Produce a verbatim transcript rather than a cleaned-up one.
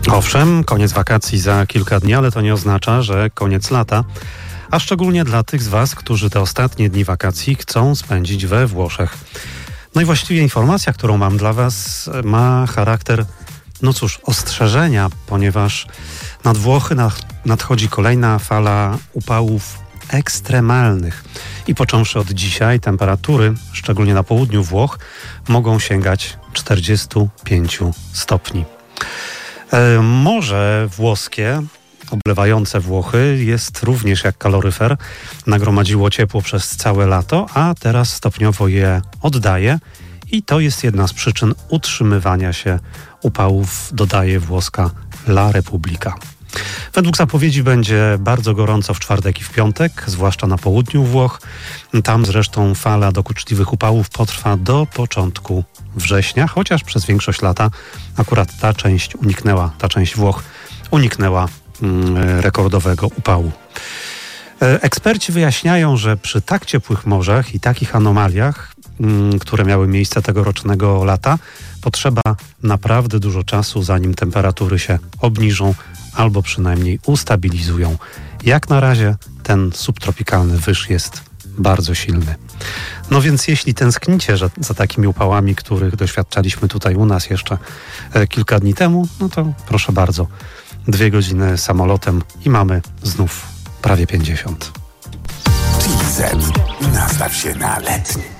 Owszem, koniec wakacji za kilka dni, ale to nie oznacza, że koniec lata. A szczególnie dla tych z Was, którzy te ostatnie dni wakacji chcą spędzić we Włoszech. No i właściwie informacja, którą mam dla Was, ma charakter, no cóż, ostrzeżenia, ponieważ nad Włochy nadchodzi kolejna fala upałów ekstremalnych. I począwszy od dzisiaj temperatury, szczególnie na południu Włoch, mogą sięgać czterdziestu pięciu stopni. E, morze włoskie, oblewające Włochy, jest również jak kaloryfer. Nagromadziło ciepło przez całe lato, a teraz stopniowo je oddaje i to jest jedna z przyczyn utrzymywania się upałów, dodaje włoska La Repubblica. Według zapowiedzi będzie bardzo gorąco w czwartek i w piątek, zwłaszcza na południu Włoch. Tam zresztą fala dokuczliwych upałów potrwa do początku września, chociaż przez większość lata akurat ta część uniknęła, ta część Włoch uniknęła mm, rekordowego upału. Eksperci wyjaśniają, że przy tak ciepłych morzach i takich anomaliach, mm, które miały miejsce tegorocznego lata, potrzeba naprawdę dużo czasu, zanim temperatury się obniżą albo przynajmniej ustabilizują. Jak na razie ten subtropikalny wyż jest bardzo silny. No więc jeśli tęsknicie że, za takimi upałami, których doświadczaliśmy tutaj u nas jeszcze e, kilka dni temu, no to proszę bardzo, dwie godziny samolotem i mamy znów prawie pięćdziesiąt. G Z. Nastaw się na letni.